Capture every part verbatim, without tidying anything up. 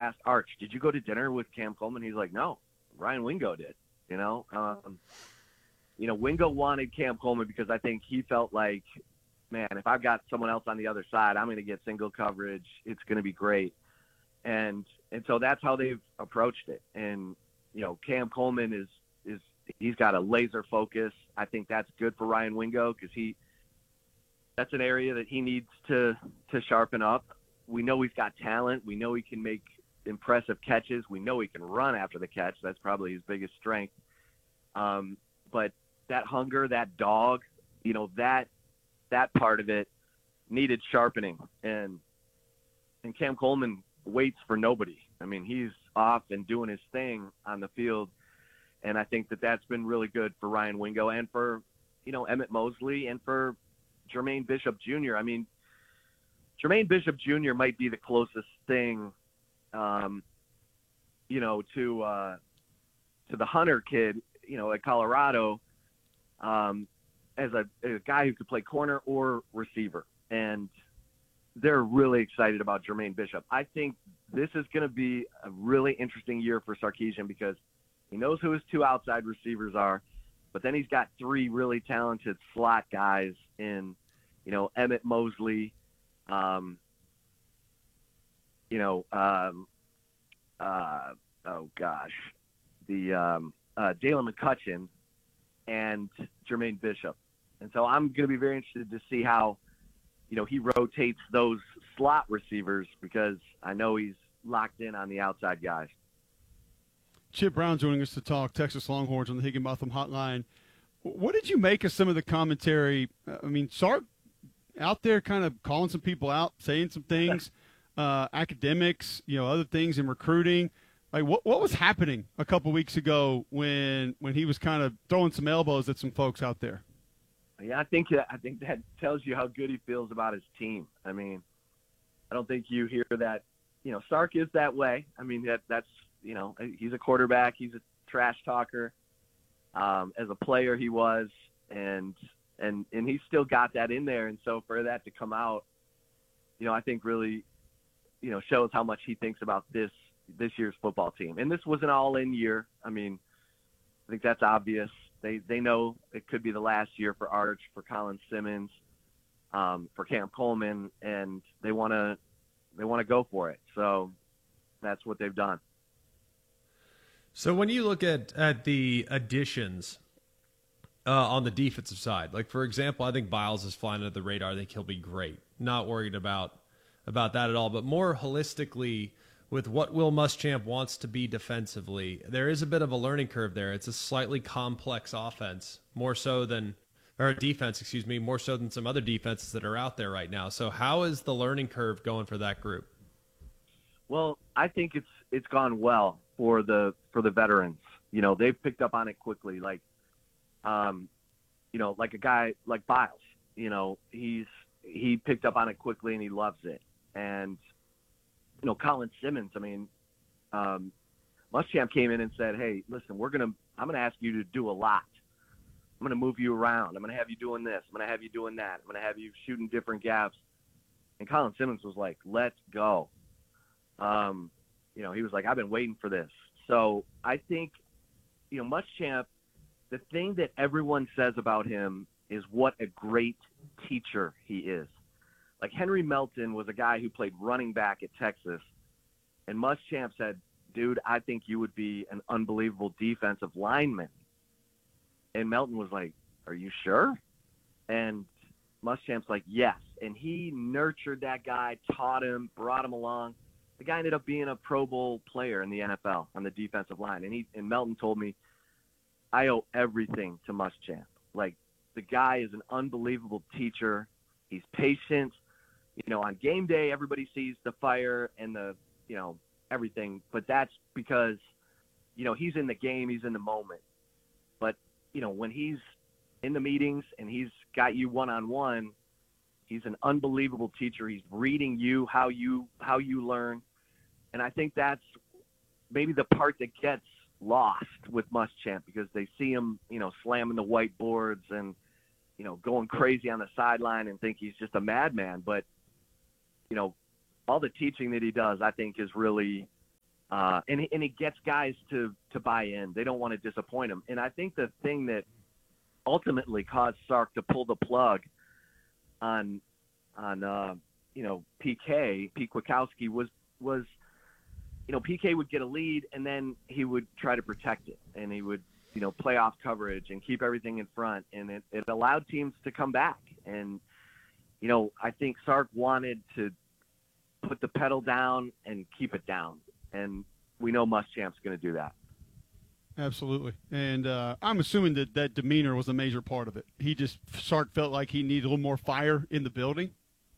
asked Arch, did you go to dinner with Cam Coleman? He's like, no, Ryan Wingo did, you know? Um, you know, Wingo wanted Cam Coleman because I think he felt like, man, if I've got someone else on the other side, I'm going to get single coverage. It's going to be great. And and so that's how they've approached it. And, you know, Cam Coleman is, is he's got a laser focus. I think that's good for Ryan Wingo because he that's an area that he needs to, to sharpen up. We know he's got talent. We know he can make impressive catches. We know he can run after the catch. That's probably his biggest strength. Um, but that hunger, that dog, you know, that that part of it needed sharpening. And and Cam Coleman waits for nobody. I mean, he's off and doing his thing on the field. And I think that that's been really good for Ryan Wingo and for, you know, Emmett Mosley and for Jermaine Bishop Junior I mean, Jermaine Bishop Junior might be the closest thing, um, you know, to uh, to the Hunter kid, you know, at Colorado, um, as a, as a guy who could play corner or receiver. And they're really excited about Jermaine Bishop. I think this is going to be a really interesting year for Sarkisian because he knows who his two outside receivers are, but then he's got three really talented slot guys in, you know, Emmett Mosley, um, you know, um, uh, oh gosh, the um, uh, Jalen McCutcheon and Jermaine Bishop. And so I'm going to be very interested to see how, you know, he rotates those slot receivers because I know he's locked in on the outside guys. Chip Brown joining us to talk Texas Longhorns on the Higginbotham Hotline. What did you make of some of the commentary? I mean, Sark out there kind of calling some people out, saying some things, uh, academics, you know, other things in recruiting. Like, what what was happening a couple weeks ago when when he was kind of throwing some elbows at some folks out there? Yeah, I think that, I think that tells you how good he feels about his team. I mean, I don't think you hear that. You know, Sark is that way. I mean, that that's you know, he's a quarterback. He's a trash talker. Um, as a player, he was, and and and he's still got that in there. And so for that to come out, you know, I think really, you know, shows how much he thinks about this this year's football team. And this was an all-in year. I mean, I think that's obvious. They they know it could be the last year for Arch, for Colin Simmons, um, for Cam Coleman, and they want to they want to go for it. So that's what they've done. So when you look at, at the additions uh, on the defensive side, like, for example, I think Biles is flying under the radar. I think he'll be great. Not worried about about that at all. But more holistically, with what Will Muschamp wants to be defensively, there is a bit of a learning curve there. It's a slightly complex offense, more so than – or defense, excuse me, more so than some other defenses that are out there right now. So how is the learning curve going for that group? Well, I think it's it's gone well for the for the veterans. You know, they've picked up on it quickly. Like, um, you know, like a guy like Biles. You know, he's he picked up on it quickly and he loves it. And you know, Colin Simmons. I mean, um, Muschamp came in and said, "Hey, listen, we're gonna I'm gonna ask you to do a lot. I'm gonna move you around. I'm gonna have you doing this. I'm gonna have you doing that. I'm gonna have you shooting different gaps." And Colin Simmons was like, "Let's go." Um, you know, he was like, I've been waiting for this. So I think, you know, Muschamp, the thing that everyone says about him is what a great teacher he is. Like Henry Melton was a guy who played running back at Texas, and Muschamp said, dude, I think you would be an unbelievable defensive lineman. And Melton was like, are you sure? And Muschamp's like, yes. And he nurtured that guy, taught him, brought him along. The guy ended up being a Pro Bowl player in the N F L on the defensive line. And he and Melton told me, I owe everything to Muschamp. Like, the guy is an unbelievable teacher. He's patient. You know, on game day, everybody sees the fire and the, you know, everything. But that's because, you know, he's in the game. He's in the moment. But, you know, when he's in the meetings and he's got you one-on-one, he's an unbelievable teacher. He's reading you, how you how you learn. And I think that's maybe the part that gets lost with Muschamp because they see him, you know, slamming the whiteboards and, you know, going crazy on the sideline and think he's just a madman. But, you know, all the teaching that he does, I think, is really Uh, and, and it gets guys to, to buy in. They don't want to disappoint them. And I think the thing that ultimately caused Sark to pull the plug on, on uh, you know, P K, Pete Kwiatkowski, was, was, you know, P K would get a lead and then he would try to protect it. And he would, you know, play off coverage and keep everything in front. And it, it allowed teams to come back. And, you know, I think Sark wanted to put the pedal down and keep it down. And we know Muschamp's going to do that. Absolutely. And uh, I'm assuming that that demeanor was a major part of it. He just, Sark felt like he needed a little more fire in the building.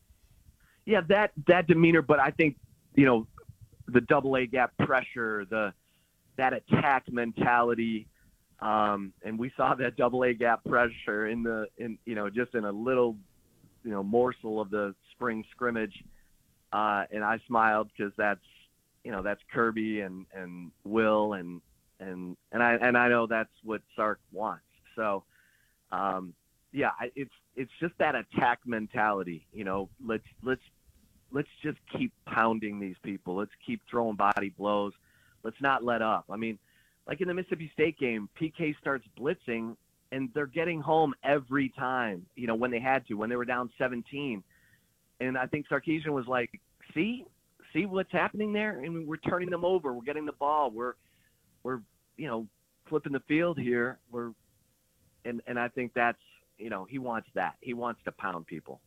Yeah, that, that demeanor, but I think, you know, the double A gap pressure, the, that attack mentality, um, and we saw that double A gap pressure in the, in, you know, just in a little, you know, morsel of the spring scrimmage. Uh, and I smiled because that's, you know, that's Kirby and, and Will and, and, and I, and I know that's what Sark wants. So, um, yeah, it's, it's just that attack mentality, you know, let's, let's, let's just keep pounding these people. Let's keep throwing body blows. Let's not let up. I mean, like in the Mississippi State game, P K starts blitzing and they're getting home every time, you know, when they had to, when they were down seventeen. And I think Sarkisian was like, see, see what's happening there? And we're turning them over. We're getting the ball. We're, we're, you know, flipping the field here. We're, and, and I think that's, you know, he wants that. He wants to pound people.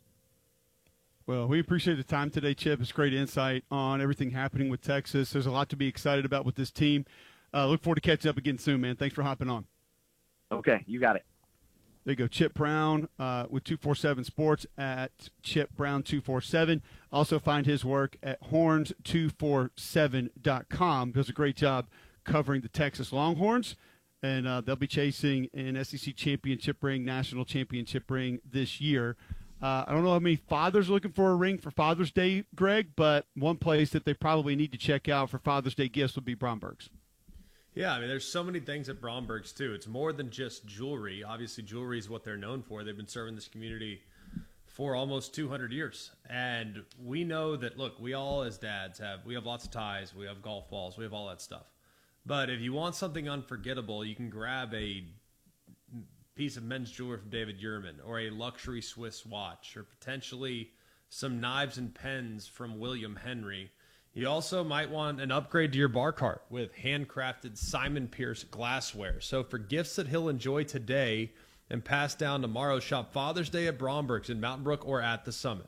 Well, we appreciate the time today, Chip. It's great insight on everything happening with Texas. There's a lot to be excited about with this team. Uh, look forward to catching up again soon, man. Thanks for hopping on. Okay, you got it. There you go, Chip Brown uh, with two forty-seven Sports at Chip Brown two forty-seven. Also find his work at horns two forty-seven dot com. Does a great job covering the Texas Longhorns, and uh, they'll be chasing an S E C championship ring, national championship ring this year. Uh, I don't know how many fathers are looking for a ring for Father's Day, Greg, but one place that they probably need to check out for Father's Day gifts would be Bromberg's. Yeah, I mean, there's so many things at Bromberg's, too. It's more than just jewelry. Obviously, jewelry is what they're known for. They've been serving this community for almost two hundred years. And we know that, look, we all as dads have, we have lots of ties, we have golf balls, we have all that stuff. But if you want something unforgettable, you can grab a piece of men's jewelry from David Yurman or a luxury Swiss watch or potentially some knives and pens from William Henry. You also might want an upgrade to your bar cart with handcrafted Simon Pierce glassware. So for gifts that he'll enjoy today and pass down tomorrow, shop Father's Day at Bromberg's in Mountain Brook or at the Summit.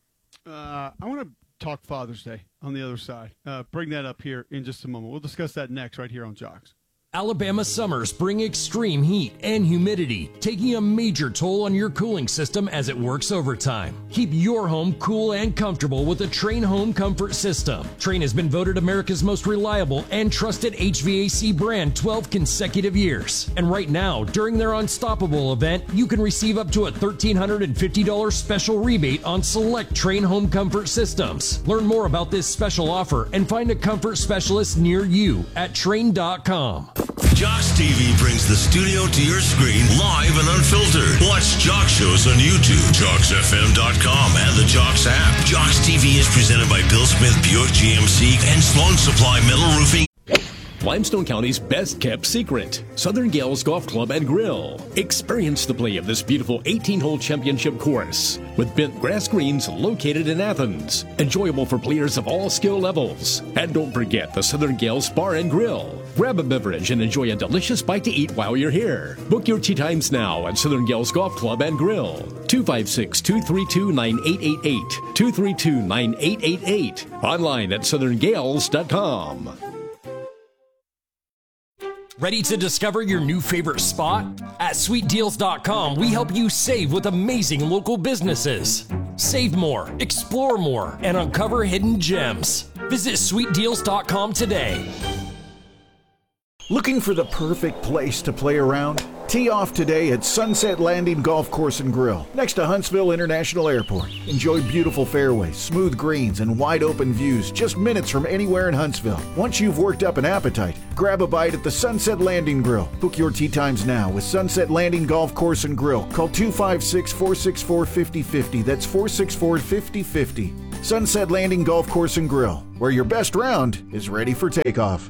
Uh, I want to talk Father's Day on the other side. Uh, bring that up here in just a moment. We'll discuss that next right here on Jocks. Alabama summers bring extreme heat and humidity, taking a major toll on your cooling system as it works overtime. Keep your home cool and comfortable with the Trane Home Comfort System. Trane has been voted America's most reliable and trusted H V A C brand twelve consecutive years. And right now, during their Unstoppable event, you can receive up to a one thousand three hundred fifty dollars special rebate on select Trane Home Comfort systems. Learn more about this special offer and find a comfort specialist near you at Trane dot com. Jocks T V brings the studio to your screen live and unfiltered. Watch Jocks shows on YouTube, Jocks F M dot com, and the Jocks app. Jocks T V is presented by Bill Smith Buick G M C and Sloan Supply Metal Roofing. Limestone County's best-kept secret, Southern Gales Golf Club and Grill. Experience the play of this beautiful eighteen-hole championship course with bent grass greens located in Athens. Enjoyable for players of all skill levels. And don't forget the Southern Gales Bar and Grill. Grab a beverage and enjoy a delicious bite to eat while you're here. Book your tee times now at Southern Gales Golf Club and Grill. two five six, two three two, nine eight eight eight. two three two, nine eight eight eight. Online at southern gales dot com. Ready to discover your new favorite spot? At sweet deals dot com, we help you save with amazing local businesses. Save more, explore more, and uncover hidden gems. Visit sweet deals dot com today. Looking for the perfect place to play around? Tee off today at Sunset Landing Golf Course and Grill, next to Huntsville International Airport. Enjoy beautiful fairways, smooth greens, and wide open views just minutes from anywhere in Huntsville. Once you've worked up an appetite, grab a bite at the Sunset Landing Grill. Book your tee times now with Sunset Landing Golf Course and Grill. Call two five six, four six four, five oh five oh. That's four six four, five oh five oh. Sunset Landing Golf Course and Grill, where your best round is ready for takeoff.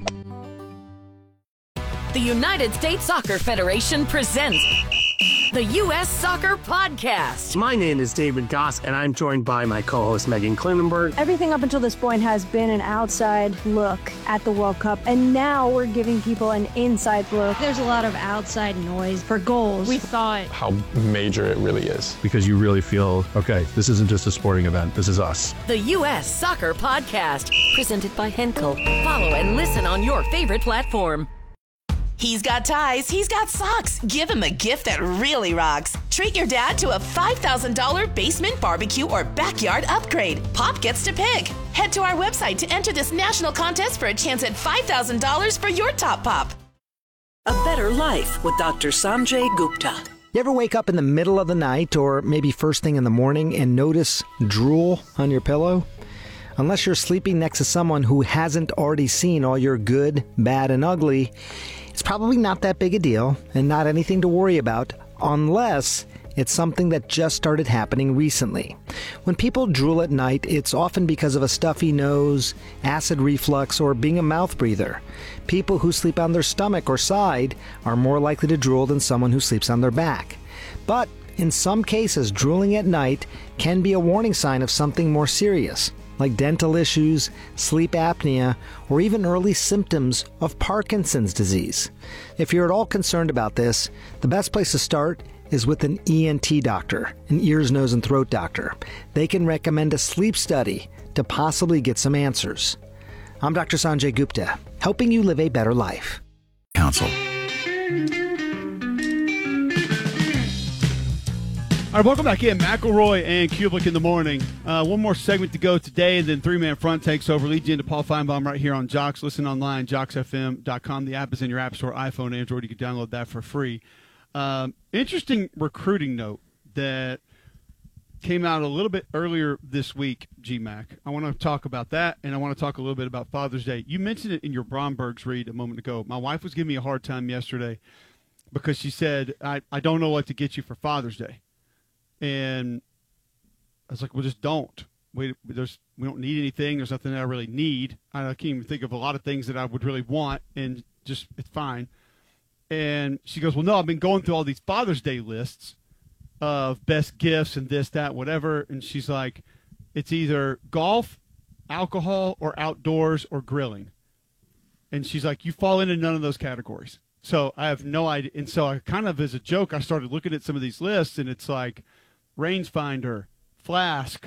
The United States Soccer Federation presents the U S Soccer Podcast. My name is David Goss, and I'm joined by my co-host Megan Klinenberg. Everything up until this point has been an outside look at the World Cup, and now we're giving people an inside look. There's a lot of outside noise for goals. We thought how major it really is. Because you really feel, okay, this isn't just a sporting event, this is us. The U S Soccer Podcast, presented by Henkel. Follow and listen on your favorite platform. He's got ties, he's got socks. Give him a gift that really rocks. Treat your dad to a five thousand dollars basement barbecue or backyard upgrade. Pop gets to pick. Head to our website to enter this national contest for a chance at five thousand dollars for your top pop. A Better Life with Doctor Sanjay Gupta. You ever wake up in the middle of the night or maybe first thing in the morning and notice drool on your pillow? Unless you're sleeping next to someone who hasn't already seen all your good, bad, and ugly, it's probably not that big a deal and not anything to worry about unless it's something that just started happening recently. When people drool at night, it's often because of a stuffy nose, acid reflux, or being a mouth breather. People who sleep on their stomach or side are more likely to drool than someone who sleeps on their back. But in some cases, drooling at night can be a warning sign of something more serious, like dental issues, sleep apnea, or even early symptoms of Parkinson's disease. If you're at all concerned about this, the best place to start is with an E N T doctor, an ears, nose, and throat doctor. They can recommend a sleep study to possibly get some answers. I'm Doctor Sanjay Gupta, helping you live a better life. Council. All right, welcome back in. McElroy and Kublik in the morning. Uh, one more segment to go today, and then three-man front takes over. Lead you into Paul Feinbaum right here on Jocks. Listen online, jocks f m dot com. The app is in your app store, iPhone, Android. You can download that for free. Um, interesting recruiting note that came out a little bit earlier this week, G Mac. I want to talk about that, and I want to talk a little bit about Father's Day. You mentioned it in your Bromberg's read a moment ago. My wife was giving me a hard time yesterday because she said, I, I don't know what to get you for Father's Day. And I was like, well, just don't. We, there's, we don't need anything. There's nothing that I really need. I can't even think of a lot of things that I would really want, and just it's fine. And she goes, well, no, I've been going through all these Father's Day lists of best gifts and this, that, whatever. And she's like, it's either golf, alcohol, or outdoors or grilling. And she's like, you fall into none of those categories. So I have no idea. And so I kind of, as a joke, I started looking at some of these lists, and it's like rangefinder, flask,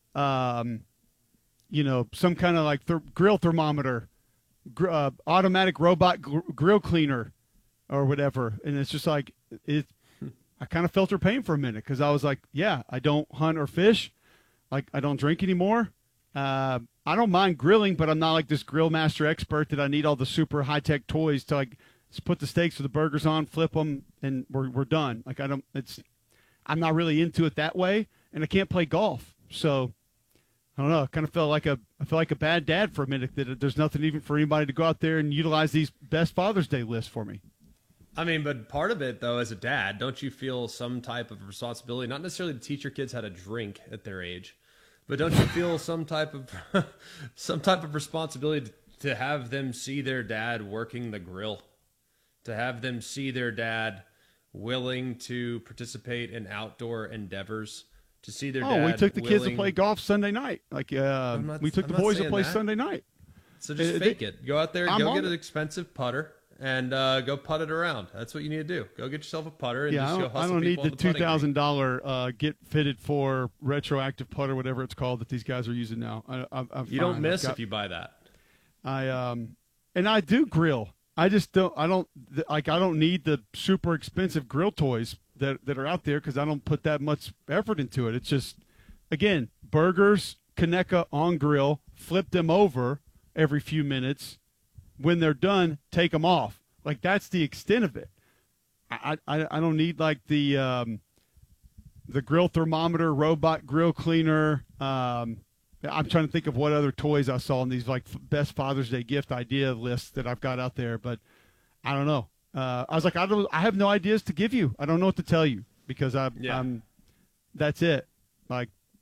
um, you know, some kind of like th- grill thermometer, gr- uh, automatic robot gr- grill cleaner or whatever. And it's just like, it, I kind of felt her pain for a minute because I was like, yeah, I don't hunt or fish. Like, I don't drink anymore. Uh, I don't mind grilling, but I'm not like this grill master expert that I need all the super high-tech toys to like put the steaks or the burgers on, flip them, and we're we're done. Like, I don't, it's, I'm not really into it that way, and I can't play golf. So, I don't know. I kind of felt like a, I felt like a bad dad for a minute that there's nothing even for anybody to go out there and utilize these best Father's Day lists for me. I mean, but part of it, though, as a dad, don't you feel some type of responsibility, not necessarily to teach your kids how to drink at their age, but don't you feel some type of some type of responsibility to, to have them see their dad working the grill, to have them see their dad willing to participate in outdoor endeavors, to see their oh, dad we took the willing... kids to play golf Sunday night. Like uh, not, we took I'm the boys to play that. Sunday night. So just uh, fake they, it. Go out there, I'm go get it. an expensive putter, and uh, go putt it around. That's what you need to do. Go get yourself a putter and yeah, just I go don't, hustle I don't need people the on two putting thousand dollars uh, get fitted for retroactive putter, whatever it's called that these guys are using now. I, I, I'm you fine. don't miss got, if you buy that. I um, and I do grill. I just don't. I don't like. I don't need the super expensive grill toys that that are out there because I don't put that much effort into it. It's just, again, burgers, Kaneka on grill, flip them over every few minutes. When they're done, take them off. Like, that's the extent of it. I I, I don't need like the um, the grill thermometer, robot grill cleaner. Um, I'm trying to think of what other toys I saw in these like best Father's Day gift idea lists that I've got out there, but I don't know. Uh, I was like, I don't, I have no ideas to give you. I don't know what to tell you because I, yeah. I'm, that's it. Like,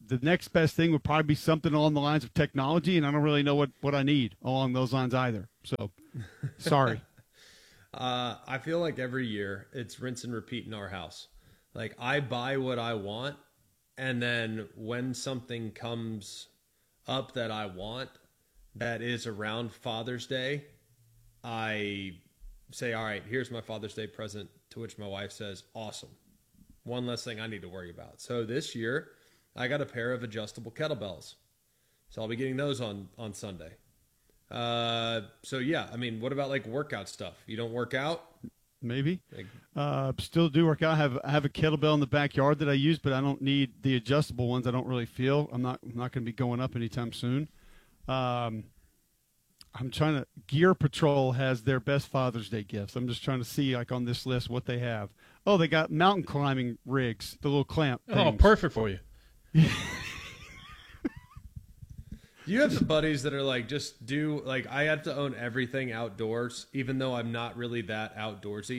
the next best thing would probably be something along the lines of technology, and I don't really know what, what I need along those lines either. So, sorry. uh, I feel like every year it's rinse and repeat in our house. Like, I buy what I want, and then when something comes up that I want that is around Father's Day, I say, all right, here's my Father's Day present, to which my wife says, awesome. One less thing I need to worry about. So this year, I got a pair of adjustable kettlebells. So I'll be getting those on, on Sunday. Uh, so, yeah, I mean, what about, like, workout stuff? You don't work out? Maybe. Like, uh, still do work out. I have, I have a kettlebell in the backyard that I use, but I don't need the adjustable ones. I don't really feel. I'm not, I'm not going to be going up anytime soon. Um, I'm trying to – Gear Patrol has their best Father's Day gifts. I'm just trying to see, like, on this list what they have. Oh, they got mountain climbing rigs, the little clamp things. Oh, perfect for you. You have the buddies that are like, just do, like, I have to own everything outdoors, even though I'm not really that outdoorsy.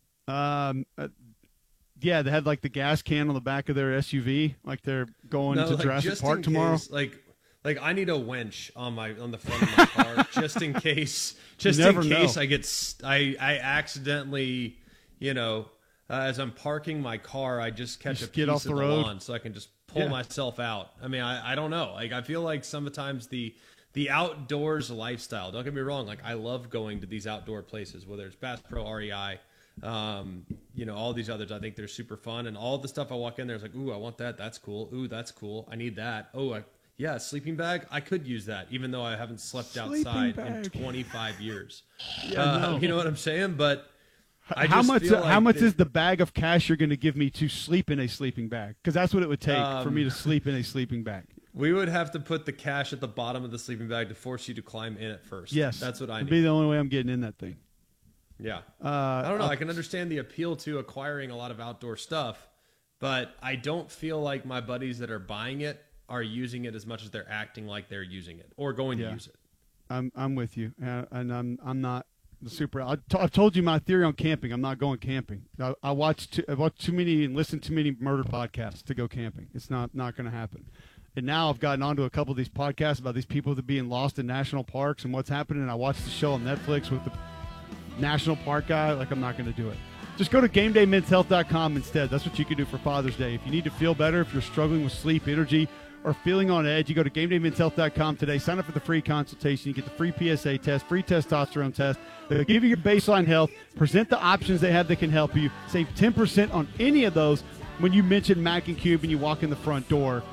Um, uh, yeah, they had, like, the gas can on the back of their S U V, like they're going no, to like, Jurassic Park tomorrow. Case, like, like I need a winch on my on the front of my car just in case, just You never in case know. I get, st- I I accidentally, you know, uh, as I'm parking my car, I just catch Just a get piece off of the the road. lawn so I can just pull Yeah. myself out. I mean, I, I don't know. Like, I feel like sometimes the the outdoors lifestyle, don't get me wrong, like, I love going to these outdoor places, whether it's Bass Pro, R E I, um, you know, all these others. I think they're super fun, and all the stuff I walk in there is like, ooh, I want that. That's cool. Ooh, that's cool. I need that. Oh, I, yeah, sleeping bag. I could use that, even though I haven't slept Sleeping outside bag. in twenty-five years. Yeah, uh, no. You know what I'm saying? But I how just much? feel How like much that- is the bag of cash you're going to give me to sleep in a sleeping bag? Because that's what it would take for Um, me to sleep in a sleeping bag. We would have to put the cash at the bottom of the sleeping bag to force you to climb in it first. Yes, that's what I It'd need. be the only way I'm getting in that thing. Yeah. Uh, I don't know. uh, I can understand the appeal to acquiring a lot of outdoor stuff, but I don't feel like my buddies that are buying it are using it as much as they're acting like they're using it or going Yeah. to use it. I'm I'm with you, uh, and I'm I'm not the super. I t- I've told you my theory on camping. I'm not going camping. I, I watch too, I watch too many and listen to too many murder podcasts to go camping. It's not not going to happen. And now I've gotten onto a couple of these podcasts about these people that are being lost in national parks and what's happening. And I watched the show on Netflix with the national park guy. Like, I'm not going to do it. Just go to game day men's health dot com instead. That's what you can do for Father's Day. If you need to feel better, if you're struggling with sleep, energy, or feeling on edge, you go to game day men's health dot com today. Sign up for the free consultation. You get the free P S A test, free testosterone test. They'll give you your baseline health, present the options they have that can help you. Save ten percent on any of those when you mention Mac and Cube and you walk in the front door.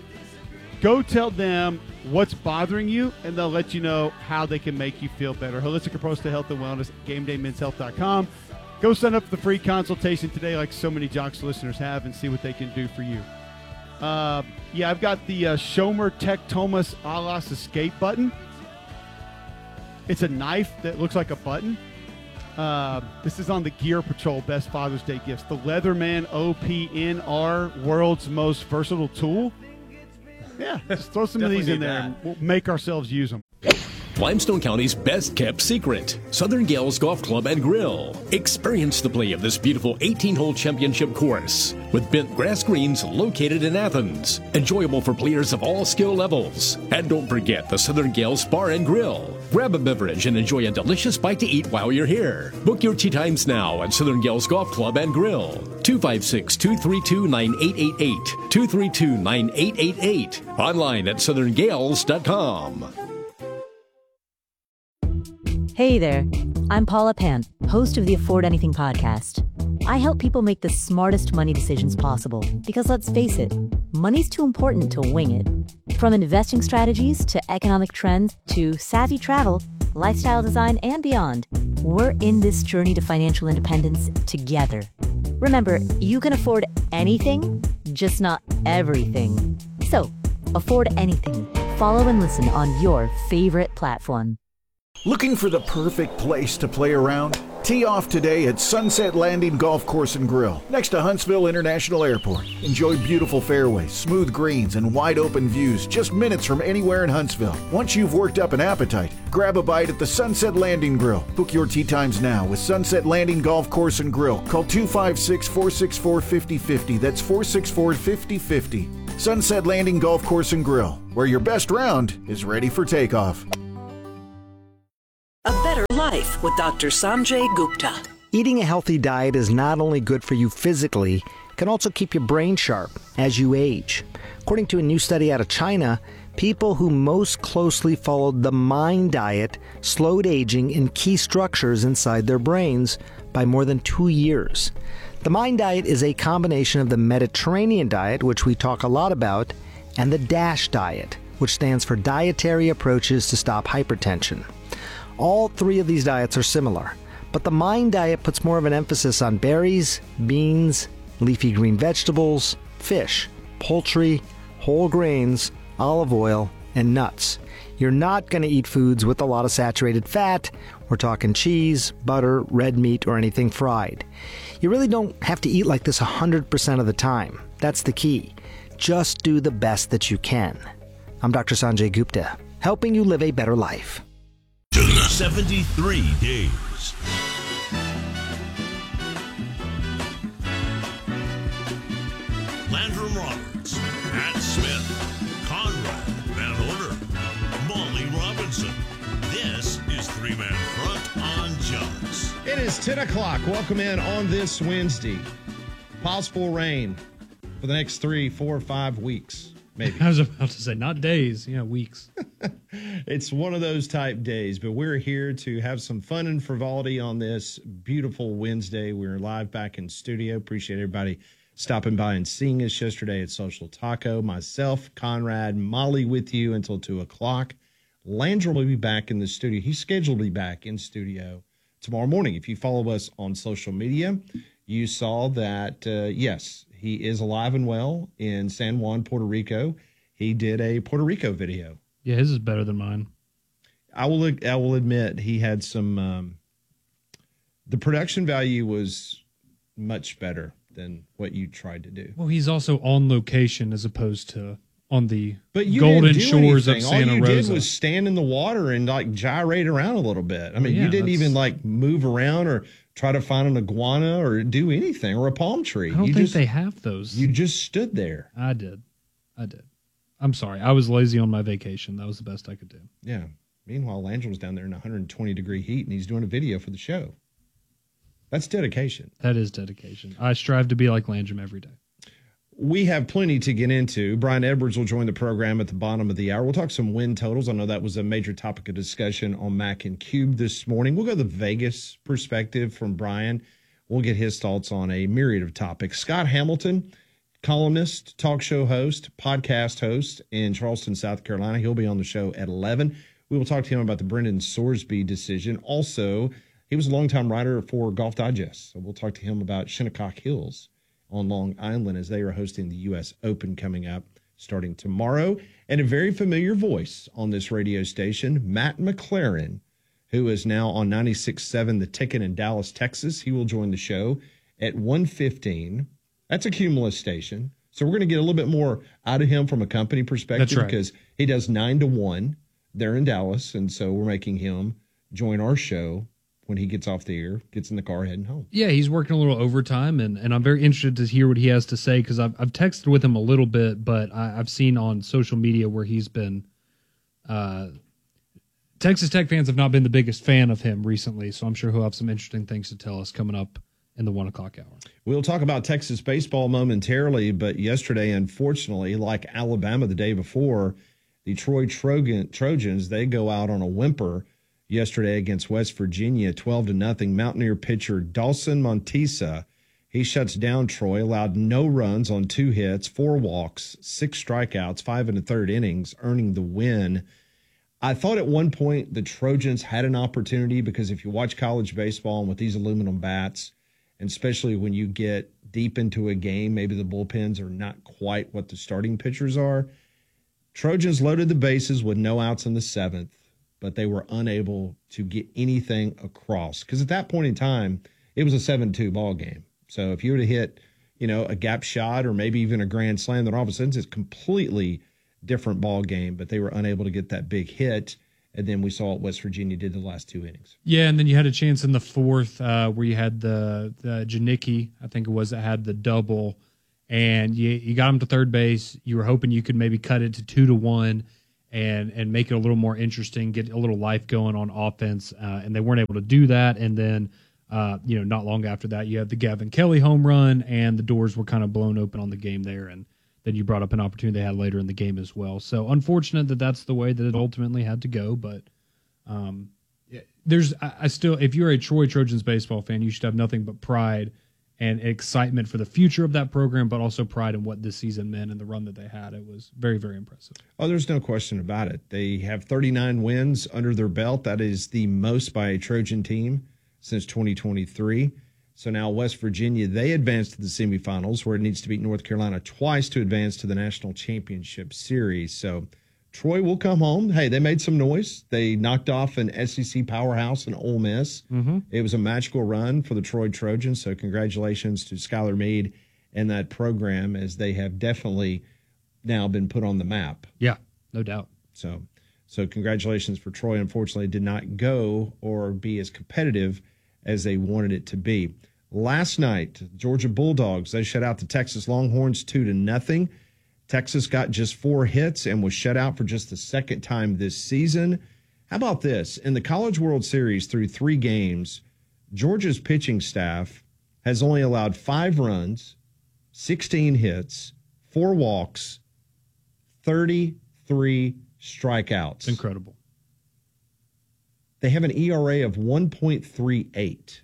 Go tell them what's bothering you, and they'll let you know how they can make you feel better. Holistic approach to health and wellness, game day men's health dot com. Go sign up for the free consultation today like so many Jocks listeners have and see what they can do for you. Uh, yeah, I've got the uh, Schomer Tech Thomas Alas Escape button. It's a knife that looks like a button. Uh, this is on the Gear Patrol Best Father's Day Gifts. The Leatherman O P N R, world's most versatile tool. Yeah, just throw some of these in Definitely there need and we'll make ourselves use them. Limestone County's best kept secret, Southern Gales Golf Club and Grill. Experience the play of this beautiful eighteen-hole championship course with bent grass greens located in Athens. Enjoyable for players of all skill levels. And don't forget the Southern Gales Bar and Grill. Grab a beverage and enjoy a delicious bite to eat while you're here. Book your tee times now at Southern Gales Golf Club and Grill. two five six, two three two, nine eight eight eight. two three two, nine eight eight eight. Online at southern gales dot com. Hey there, I'm Paula Pan, host of the Afford Anything podcast. I help people make the smartest money decisions possible because let's face it, money's too important to wing it. From investing strategies to economic trends to savvy travel, lifestyle design, and beyond, we're in this journey to financial independence together. Remember, you can afford anything, just not everything. So, afford anything. Follow and listen on your favorite platform. Looking for the perfect place to play around? Tee off today at Sunset Landing Golf Course and Grill, next to Huntsville International Airport. Enjoy beautiful fairways, smooth greens, and wide open views just minutes from anywhere in Huntsville. Once you've worked up an appetite, grab a bite at the Sunset Landing Grill. Book your tee times now with Sunset Landing Golf Course and Grill. Call two five six, four six four, five oh five oh. That's four six four, five oh five oh. Sunset Landing Golf Course and Grill, where your best round is ready for takeoff. A Better Life with Doctor Sanjay Gupta. Eating a healthy diet is not only good for you physically, it can also keep your brain sharp as you age. According to a new study out of China, people who most closely followed the MIND diet slowed aging in key structures inside their brains by more than two years. The MIND diet is a combination of the Mediterranean diet, which we talk a lot about, and the DASH diet, which stands for Dietary Approaches to Stop Hypertension. All three of these diets are similar, but the MIND diet puts more of an emphasis on berries, beans, leafy green vegetables, fish, poultry, whole grains, olive oil, and nuts. You're not going to eat foods with a lot of saturated fat. We're talking cheese, butter, red meat, or anything fried. You really don't have to eat like this one hundred percent of the time. That's the key. Just do the best that you can. I'm Doctor Sanjay Gupta, helping you live a better life. seventy-three days. Landrum Roberts, Pat Smith, Conrad Van Order, Molly Robinson. This is Three Man Front on Jocks. It is ten o'clock. Welcome in on this Wednesday. Possible rain for the next three, four, five weeks, maybe. I was about to say, not days, yeah, weeks. It's one of those type days, but we're here to have some fun and frivolity on this beautiful Wednesday. We're live back in studio. Appreciate everybody stopping by and seeing us yesterday at Social Taco. Myself, Conrad, Molly with you until two o'clock. Landrum will be back in the studio. He's scheduled to be back in studio tomorrow morning. If you follow us on social media, you saw that, uh, yes, he is alive and well in San Juan, Puerto Rico. He did a Puerto Rico video. Yeah, his is better than mine. I will I will admit he had some um, – the production value was much better than what you tried to do. Well, he's also on location as opposed to on the but you golden didn't do shores anything. of Santa All you Rosa. did was stand in the water and like gyrate around a little bit. I mean, Well, yeah, you didn't that's- even like move around or try to find an iguana or do anything or a palm tree. I don't you think just, they have those. You just stood there. I did. I did. I'm sorry. I was lazy on my vacation. That was the best I could do. Yeah. Meanwhile, Landrum's down there in one hundred twenty degree heat and he's doing a video for the show. That's dedication. That is dedication. I strive to be like Landrum every day. We have plenty to get into. Brian Edwards will join the program at the bottom of the hour. We'll talk some win totals. I know that was a major topic of discussion on Mac and Cube this morning. We'll go the Vegas perspective from Brian. We'll get his thoughts on a myriad of topics. Scott Hamilton, columnist, talk show host, podcast host in Charleston, South Carolina. He'll be on the show at eleven. We will talk to him about the Brendan Sorsby decision. Also, he was a longtime writer for Golf Digest, so we'll talk to him about Shinnecock Hills on Long Island as they are hosting the U S Open coming up starting tomorrow. And a very familiar voice on this radio station, Matt McLaren, who is now on ninety-six point seven The Ticket in Dallas, Texas. He will join the show at one fifteen. That's a Cumulus station. So we're going to get a little bit more out of him from a company perspective. That's right. Because he does nine to one there in Dallas. And so we're making him join our show when he gets off the air, gets in the car, heading home. Yeah, he's working a little overtime, and, and I'm very interested to hear what he has to say because I've, I've texted with him a little bit, but I, I've seen on social media where he's been uh, – Texas Tech fans have not been the biggest fan of him recently, so I'm sure he'll have some interesting things to tell us coming up in the one o'clock hour. We'll talk about Texas baseball momentarily, but yesterday, unfortunately, like Alabama the day before, the Troy Trojan, Trojans, they go out on a whimper yesterday against West Virginia, twelve to nothing. Mountaineer pitcher Dawson Montesa, he shuts down Troy, allowed no runs on two hits, four walks, six strikeouts, five in the third innings, earning the win. I thought at one point the Trojans had an opportunity because if you watch college baseball and with these aluminum bats, and especially when you get deep into a game, maybe the bullpens are not quite what the starting pitchers are. Trojans loaded the bases with no outs in the seventh, but they were unable to get anything across. Because at that point in time, it was a seven two ball game. So if you were to hit, you know, a gap shot or maybe even a grand slam, then all of a sudden it's a completely different ball game. But they were unable to get that big hit. And then we saw what West Virginia did the last two innings. Yeah, and then you had a chance in the fourth uh, where you had the, the Janicki, I think it was, that had the double. and you, you got them to third base. You were hoping you could maybe cut it to two to one and and make it a little more interesting, get a little life going on offense, uh, and they weren't able to do that. And then, uh, you know, not long after that, you had the Gavin Kelly home run, and the doors were kind of blown open on the game there. And then you brought up an opportunity they had later in the game as well. So unfortunate that that's the way that it ultimately had to go. But um, there's, I, I still, if you're a Troy Trojans baseball fan, you should have nothing but pride and excitement for the future of that program, but also pride in what this season meant and the run that they had. It was very, very impressive. Oh, there's no question about it. They have thirty-nine wins under their belt. That is the most by a Trojan team since twenty twenty-three. So now West Virginia, they advanced to the semifinals, where it needs to beat North Carolina twice to advance to the National Championship Series. So Troy will come home. Hey, they made some noise. They knocked off an S E C powerhouse in Ole Miss. Mm-hmm. It was a magical run for the Troy Trojans. So congratulations to Skylar Meade and that program, as they have definitely now been put on the map. Yeah, no doubt. So, so congratulations for Troy. Unfortunately, did not go or be as competitive as they wanted it to be. Last night, Georgia Bulldogs, they shut out the Texas Longhorns two to nothing. Texas got just four hits and was shut out for just the second time this season. How about this? In the College World Series, through three games, Georgia's pitching staff has only allowed five runs, sixteen hits, four walks, thirty-three strikeouts. Incredible. They have an E R A of one point three eight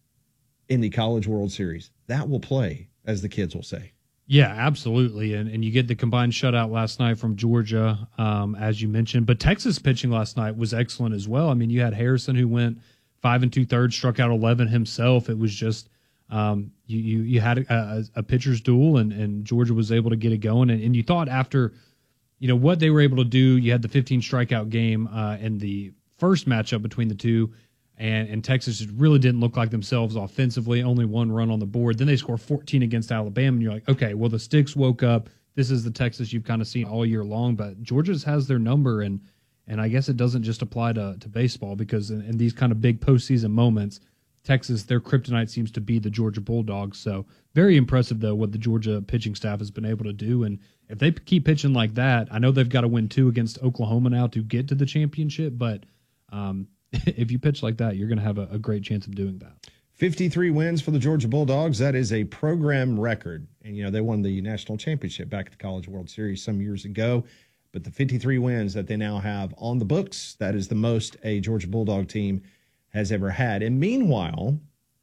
in the College World Series. That will play, as the kids will say. Yeah, absolutely. And and you get the combined shutout last night from Georgia, um, as you mentioned. But Texas pitching last night was excellent as well. I mean, you had Harrison, who went five and two thirds, struck out eleven himself. It was just um, you, you you had a, a pitcher's duel, and, and Georgia was able to get it going. And, and you thought after, you know, what they were able to do, you had the fifteen strikeout game uh, in the first matchup between the two. And, and Texas really didn't look like themselves offensively, only one run on the board. Then they score fourteen against Alabama, and you're like, okay, well, the sticks woke up. This is the Texas you've kind of seen all year long, but Georgia's has their number, and and I guess it doesn't just apply to, to baseball, because in, in these kind of big postseason moments, Texas, their kryptonite seems to be the Georgia Bulldogs. So very impressive, though, what the Georgia pitching staff has been able to do. And if they keep pitching like that, I know they've got to win two against Oklahoma now to get to the championship, but um, – if you pitch like that, you're going to have a, a great chance of doing that. fifty-three wins for the Georgia Bulldogs. That is a program record. And, you know, they won the national championship back at the College World Series some years ago. But the fifty-three wins that they now have on the books, that is the most a Georgia Bulldog team has ever had. And meanwhile,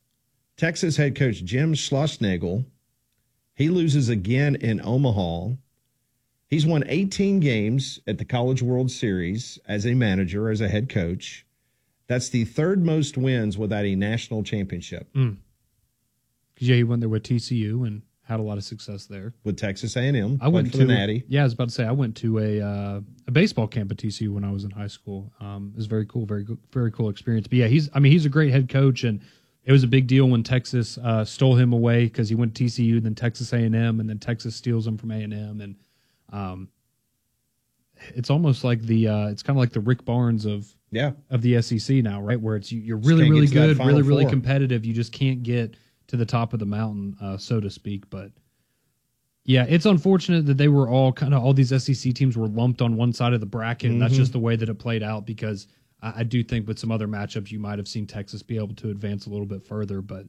Texas head coach Jim Schlossnagle, he loses again in Omaha. He's won eighteen games at the College World Series as a manager, as a head coach. That's the third most wins without a national championship. Mm. Yeah, he went there with T C U and had a lot of success there. With Texas A and M. I went for to the Natty. Yeah, I was about to say I went to a uh, a baseball camp at T C U when I was in high school. Um, it was very cool, very very cool experience. But yeah, he's I mean he's a great head coach, and it was a big deal when Texas uh, stole him away, because he went to T C U, then Texas A and M, and then Texas steals him from A and M, and um, it's almost like the uh, it's kind of like the Rick Barnes of yeah of the S E C now, right? Where it's you're really really good, really really four. competitive. You just can't get to the top of the mountain, uh, so to speak. But yeah, it's unfortunate that they were all kind of all these S E C teams were lumped on one side of the bracket, and Mm-hmm. that's just the way that it played out. Because I, I do think with some other matchups, you might have seen Texas be able to advance a little bit further, but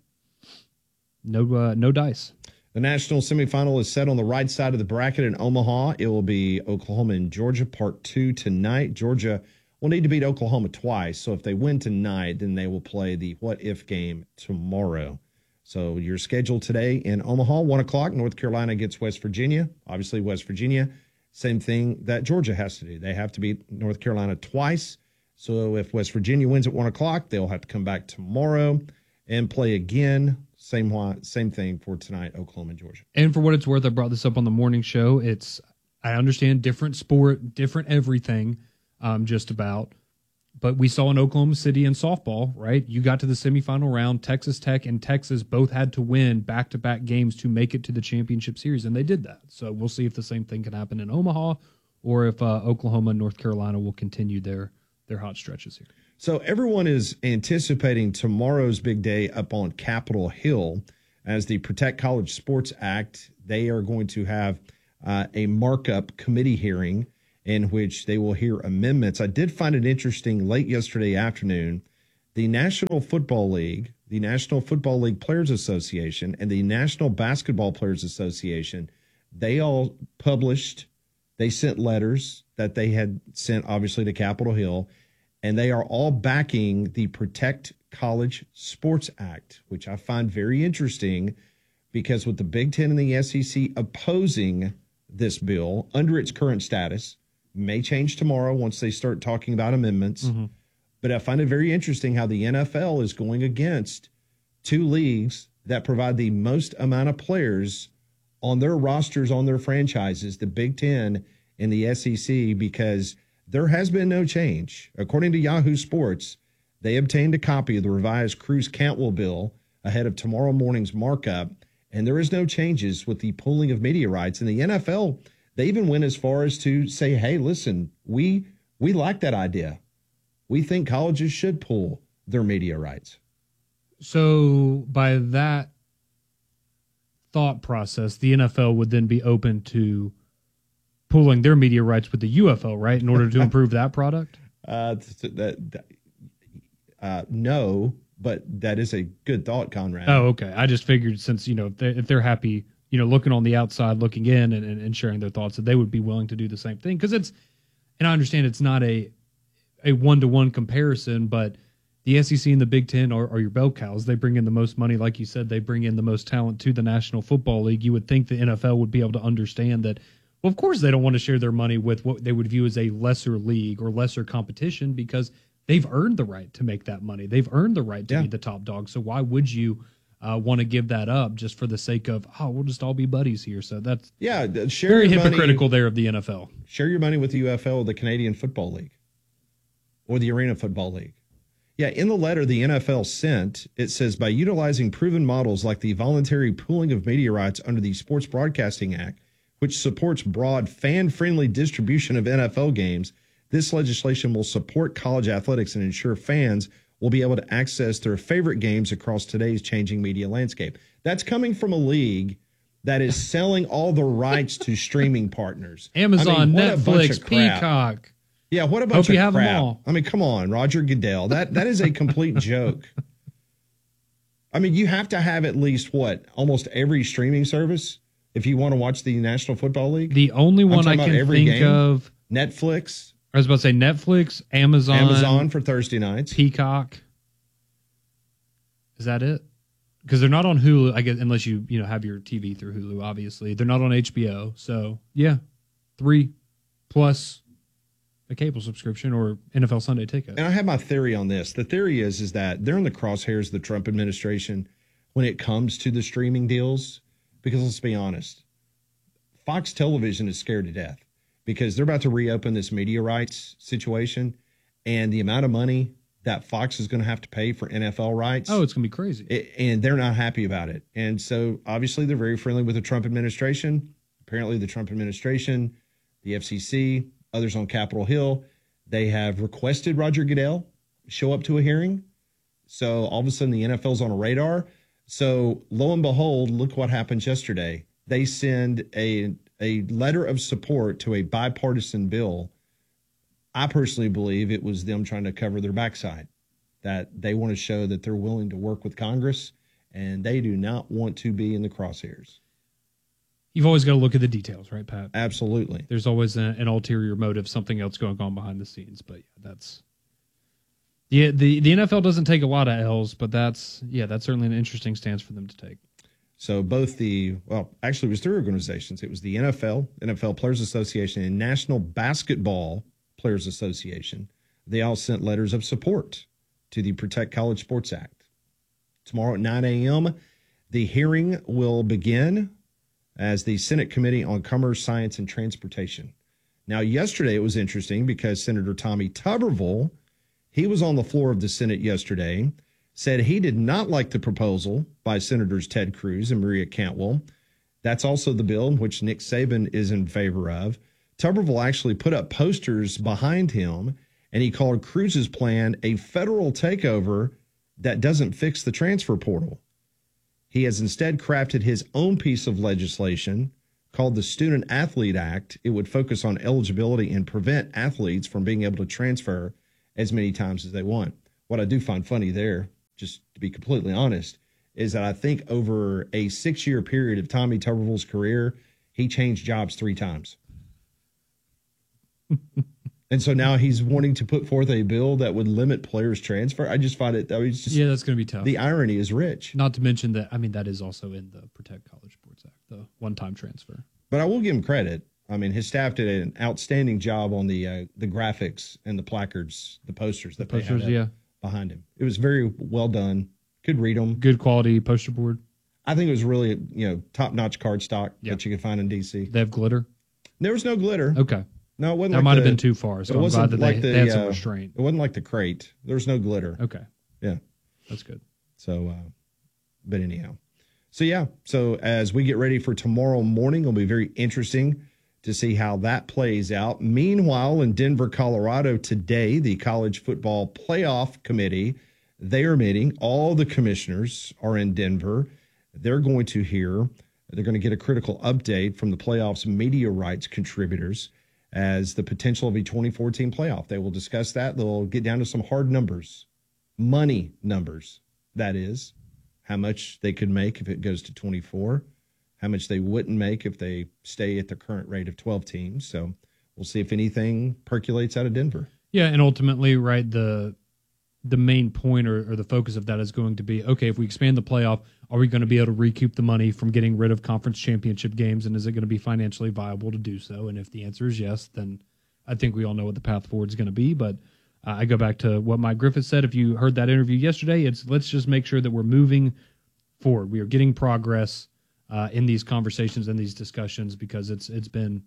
no uh, no dice. The national semifinal is set on the right side of the bracket in Omaha. It will be Oklahoma and Georgia, part two tonight. Georgia will need to beat Oklahoma twice. So if they win tonight, then they will play the what-if game tomorrow. So your schedule today in Omaha, one o'clock, North Carolina gets West Virginia. Obviously, West Virginia, same thing that Georgia has to do. They have to beat North Carolina twice. So if West Virginia wins at one o'clock, they'll have to come back tomorrow and play again. Same same thing for tonight, Oklahoma and Georgia. And for what it's worth, I brought this up on the morning show. It's I understand different sport, different everything, um, just about. But we saw in Oklahoma City in softball, right? You got to the semifinal round. Texas Tech and Texas both had to win back-to-back games to make it to the championship series, and they did that. So we'll see if the same thing can happen in Omaha, or if uh, Oklahoma and North Carolina will continue their their hot stretches here. So everyone is anticipating tomorrow's big day up on Capitol Hill as the Protect College Sports Act, They are going to have uh, a markup committee hearing in which they will hear amendments. I did find it interesting late yesterday afternoon, the National Football League, the National Football League Players Association, and the National Basketball Players Association, they all published, they sent letters that they had sent, obviously, to Capitol Hill, and they are all backing the Protect College Sports Act, which I find very interesting because with the Big Ten and the S E C opposing this bill under its current status, may change tomorrow once they start talking about amendments. Mm-hmm. But I find it very interesting how the N F L is going against two leagues that provide the most amount of players on their rosters, on their franchises, the Big Ten and the S E C, because there has been no change. According to Yahoo Sports, they obtained a copy of the revised Cruz-Cantwell bill ahead of tomorrow morning's markup, and there is no changes with the pooling of media rights. And the N F L, they even went as far as to say, hey, listen, we we like that idea. We think colleges should pool their media rights. So by that thought process, the N F L would then be open to pooling their media rights with the U F L, right, in order to improve that product? Uh, that, uh, no, but that is a good thought, Conrad. Oh, okay. I just figured since, you know, if they're, if they're happy, you know, looking on the outside, looking in and, and, and sharing their thoughts, that they would be willing to do the same thing. Because it's, and I understand it's not a a one-to-one comparison, but the S E C and the Big Ten are, are your bell cows. They bring in the most money. Like you said, they bring in the most talent to the National Football League. You would think the N F L would be able to understand that, well, of course they don't want to share their money with what they would view as a lesser league or lesser competition because they've earned the right to make that money. They've earned the right to yeah. be the top dog. So why would you uh, want to give that up just for the sake of, oh, we'll just all be buddies here? So that's yeah, share very your hypocritical money, there of the N F L. Share your money with the U F L or the Canadian Football League or the Arena Football League. Yeah, in the letter the N F L sent, it says, by utilizing proven models like the voluntary pooling of media rights under the Sports Broadcasting Act, which supports broad, fan-friendly distribution of N F L games, this legislation will support college athletics and ensure fans will be able to access their favorite games across today's changing media landscape. That's coming from a league that is selling all the rights to streaming partners. Amazon, I mean, Netflix, Peacock. Yeah, what a bunch Hope you of have crap. them all. I mean, come on, Roger Goodell. That that is a complete joke. I mean, you have to have at least, what, almost every streaming service if you want to watch the National Football League? The only one I can think game. of. Netflix. I was about to say Netflix, Amazon. Amazon for Thursday nights. Peacock. Is that it? Because they're not on Hulu, I guess, unless you you know have your T V through Hulu, obviously. They're not on H B O. So, yeah, three plus a cable subscription or N F L Sunday Ticket. And I have my theory on this. The theory is, is that they're in the crosshairs of the Trump administration when it comes to the streaming deals. Because let's be honest, Fox Television is scared to death because they're about to reopen this media rights situation, and the amount of money that Fox is going to have to pay for N F L rights. Oh, it's going to be crazy. It, and they're not happy about it. And so obviously they're very friendly with the Trump administration. Apparently the Trump administration, the F C C, others on Capitol Hill, they have requested Roger Goodell show up to a hearing. So all of a sudden the N F L's on a radar. So lo and behold, look what happened yesterday. They send a a letter of support to a bipartisan bill. I personally believe it was them trying to cover their backside, that they want to show that they're willing to work with Congress and they do not want to be in the crosshairs. You've always got to look at the details, right, Pat? Absolutely. There's always a, an ulterior motive, something else going on behind the scenes. But yeah, that's yeah. The the N F L doesn't take a lot of L's, but that's yeah, that's certainly an interesting stance for them to take. So both the well, actually, it was three organizations. It was the N F L, N F L Players Association, and National Basketball Players Association. They all sent letters of support to the Protect College Sports Act. Tomorrow at nine a.m., the hearing will begin as the Senate Committee on Commerce, Science, and Transportation. Now, yesterday it was interesting because Senator Tommy Tuberville, he was on the floor of the Senate yesterday, said he did not like the proposal by Senators Ted Cruz and Maria Cantwell. That's also the bill in which Nick Saban is in favor of. Tuberville actually put up posters behind him, and he called Cruz's plan a federal takeover that doesn't fix the transfer portal. He has instead crafted his own piece of legislation called the Student Athlete Act. It would focus on eligibility and prevent athletes from being able to transfer as many times as they want. What I do find funny there, just to be completely honest, is that I think over a six-year period of Tommy Tuberville's career, he changed jobs three times. And so now he's wanting to put forth a bill that would limit players' transfer. I just find it, I mean, it's just, yeah, that's going to be tough. The irony is rich. Not to mention that, I mean, that is also in the Protect College Sports Act, the one-time transfer. But I will give him credit. I mean, his staff did an outstanding job on the uh, the graphics and the placards, the posters that the posters, they had yeah. behind him. It was very well done. Could read them. Good quality poster board. I think it was really, you know, top-notch card stock yep. that you could find in D C. They have glitter? There was no glitter. Okay. No, it wasn't. That like might the, have been too far. So it I'm wasn't glad that like they, the, they had some uh, restraint. It wasn't like the crate. There was no glitter. Okay. Yeah. That's good. So, uh, but anyhow. So, yeah. So, as we get ready for tomorrow morning, it'll be very interesting to see how that plays out. Meanwhile, in Denver, Colorado today, the College Football Playoff Committee, they are meeting. All the commissioners are in Denver. They're going to hear, they're going to get a critical update from the playoffs media rights contributors as the potential of a twenty-four team playoff. They will discuss that. They'll get down to some hard numbers, money numbers, that is, how much they could make if it goes to twenty-four, how much they wouldn't make if they stay at the current rate of twelve teams. So we'll see if anything percolates out of Denver. Yeah, and ultimately, right, the the main point or, or the focus of that is going to be, okay, if we expand the playoff, are we going to be able to recoup the money from getting rid of conference championship games, and is it going to be financially viable to do so? And if the answer is yes, then I think we all know what the path forward is going to be. But uh, I go back to what Mike Griffith said. If you heard that interview yesterday, it's let's just make sure that we're moving forward. We are getting progress uh, in these conversations and these discussions, because it's it's been